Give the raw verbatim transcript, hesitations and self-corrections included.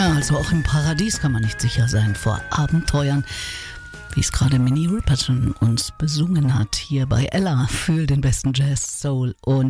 Ja, also auch im Paradies kann man nicht sicher sein vor Abenteuern, wie es gerade Minnie Riperton uns besungen hat, hier bei Ella für den besten Jazz, Soul und